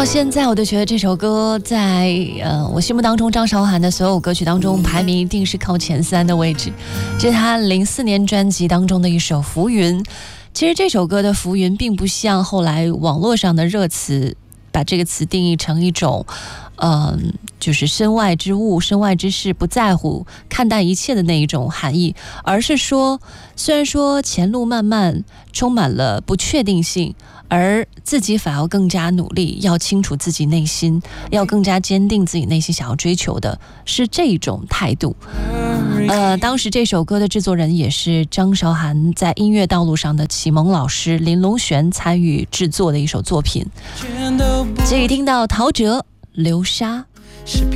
到现在我都觉得这首歌在我心目当中张韶涵的所有歌曲当中排名一定是靠前3的位置。这是她04年专辑当中的一首《浮云》。其实这首歌的《浮云》并不像后来网络上的热词把这个词定义成一种就是身外之物、身外之事，不在乎，看淡一切的那一种含义，而是说虽然说前路漫漫，充满了不确定性，而自己反而更加努力，要清楚自己内心，要更加坚定自己内心想要追求的是这种态度。当时这首歌的制作人也是张韶涵在音乐道路上的启蒙老师林隆璇参与制作的一首作品。这里听到陶喆《流沙》。